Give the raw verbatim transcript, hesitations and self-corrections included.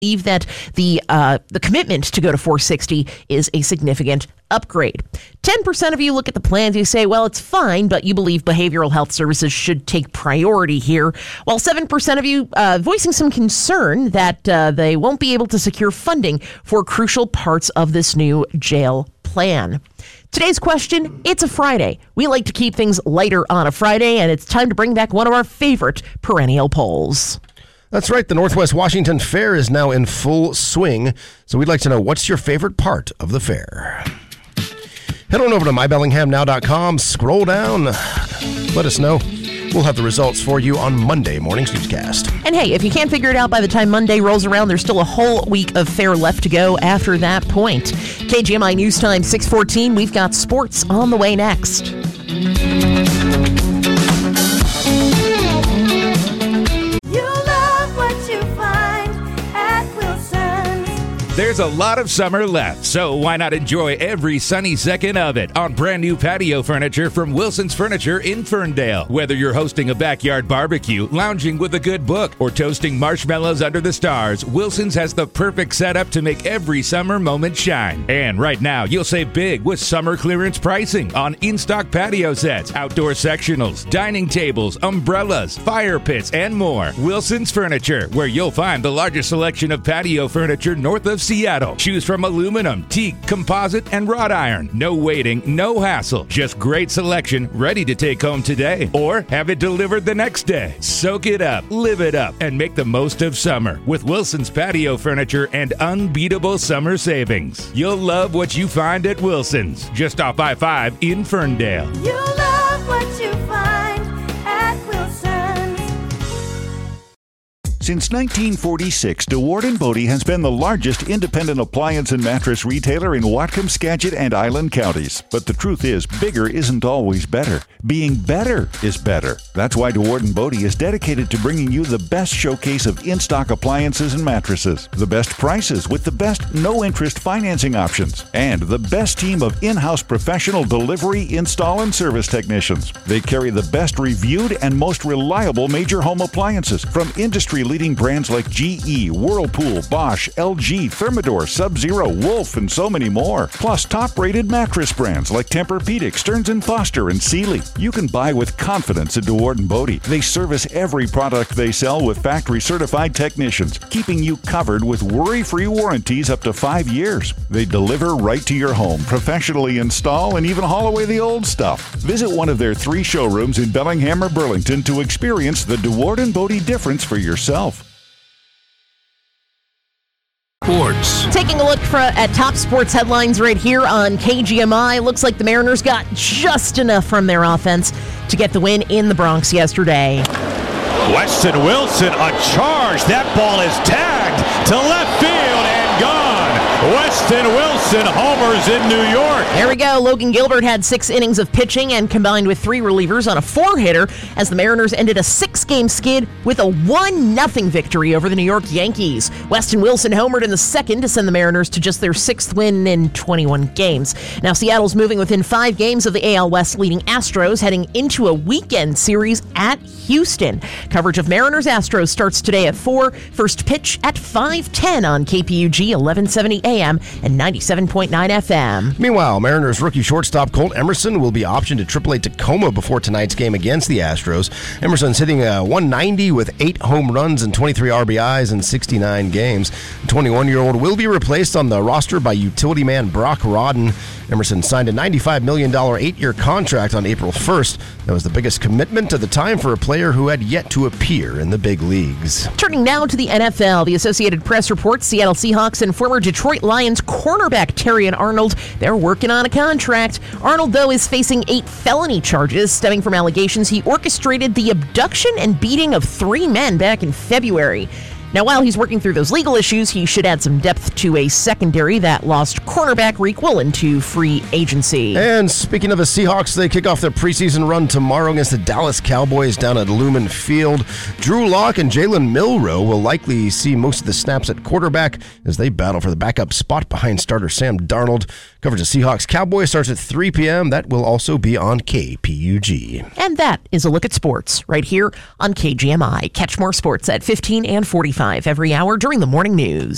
believe that the uh, the commitment to go to four sixty is a significant upgrade. ten percent of you look at the plans, you say, well, it's fine, but you believe behavioral health services should take priority here, while seven percent of you uh, voicing some concern that uh, they won't be able to secure funding for crucial parts of this new jail plan. Today's question, it's a Friday. We like to keep things lighter on a Friday, and it's time to bring back one of our favorite perennial polls. That's right. The Northwest Washington Fair is now in full swing. So we'd like to know, what's your favorite part of the fair? Head on over to my bellingham now dot com. Scroll down. Let us know. We'll have the results for you on Monday morning's newscast. And hey, if you can't figure it out by the time Monday rolls around, there's still a whole week of fair left to go after that point. K G M I News Time six fourteen. We've got sports on the way next. There's a lot of summer left, so why not enjoy every sunny second of it on brand new patio furniture from Wilson's Furniture in Ferndale. Whether you're hosting a backyard barbecue, lounging with a good book, or toasting marshmallows under the stars, Wilson's has the perfect setup to make every summer moment shine. And right now, you'll save big with summer clearance pricing on in-stock patio sets, outdoor sectionals, dining tables, umbrellas, fire pits, and more. Wilson's Furniture, where you'll find the largest selection of patio furniture north of Seattle. Choose from aluminum, teak, composite, and wrought iron. No waiting, no hassle. Just great selection ready to take home today or have it delivered the next day. Soak it up, live it up, and make the most of summer with Wilson's Patio Furniture and unbeatable summer savings. You'll love what you find at Wilson's, just off I five in Ferndale. You'll love what you find at Wilson's. Since nineteen forty-six, DeWard and Bodie has been the largest independent appliance and mattress retailer in Whatcom, Skagit, and Island counties. But the truth is, bigger isn't always better. Being better is better. That's why DeWard and Bodie is dedicated to bringing you the best showcase of in-stock appliances and mattresses, the best prices with the best no-interest financing options, and the best team of in-house professional delivery, install, and service technicians. They carry the best reviewed and most reliable major home appliances from industry leading brands like G E, Whirlpool, Bosch, L G, Thermador, Sub-Zero, Wolf, and so many more. Plus top-rated mattress brands like Tempur-Pedic, Stearns and Foster, and Sealy. You can buy with confidence at DeWard and Bodie. They service every product they sell with factory-certified technicians, keeping you covered with worry-free warranties up to five years. They deliver right to your home, professionally install, and even haul away the old stuff. Visit one of their three showrooms in Bellingham or Burlington to experience the DeWard and Bodie difference for yourself. Sports. Taking a look for, at top sports headlines right here on K G M I. Looks like the Mariners got just enough from their offense to get the win in the Bronx yesterday. Weston Wilson, a charge. That ball is tagged to left field and gone. Weston Wilson homers in New York. There we go. Logan Gilbert had six innings of pitching and combined with three relievers on a four-hitter as the Mariners ended a six-game skid with a one nothing victory over the New York Yankees. Weston Wilson homered in the second to send the Mariners to just their sixth win in twenty-one games. Now Seattle's moving within five games of the A L West leading Astros, heading into a weekend series at Houston. Coverage of Mariners-Astros starts today at four. First pitch at five ten on K P U G eleven seventy A M and ninety-seven point nine F M. Meanwhile, Mariners rookie shortstop Colt Emerson will be optioned to triple A Tacoma before tonight's game against the Astros. Emerson's hitting a one ninety with eight home runs and twenty-three R B Is in sixty-nine games. The twenty-one-year-old will be replaced on the roster by utility man Brock Rodden. Emerson signed a ninety-five million dollars eight-year contract on April first. That was the biggest commitment at the time for a player who had yet to appear in the big leagues. Turning now to the N F L, the Associated Press reports Seattle Seahawks and former Detroit Lions cornerback Terrion Arnold, they're working on a contract. Arnold, though, is facing eight felony charges stemming from allegations he orchestrated the abduction and beating of three men back in February. Now, while he's working through those legal issues, he should add some depth to a secondary that lost cornerback Reek Woolen to free agency. And speaking of the Seahawks, they kick off their preseason run tomorrow against the Dallas Cowboys down at Lumen Field. Drew Lock and Jalen Milroe will likely see most of the snaps at quarterback as they battle for the backup spot behind starter Sam Darnold. Coverage of Seahawks Cowboys starts at three p.m. That will also be on K P U G. And that is a look at sports right here on K G M I. Catch more sports at fifteen and forty-five every hour during the morning news.